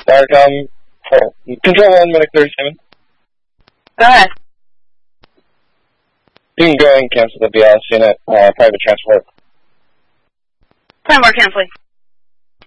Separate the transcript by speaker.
Speaker 1: Starcom, Control 1, Medic 37.
Speaker 2: Go ahead.
Speaker 1: You can go and cancel the BLS unit, private transport.
Speaker 2: Time more canceling.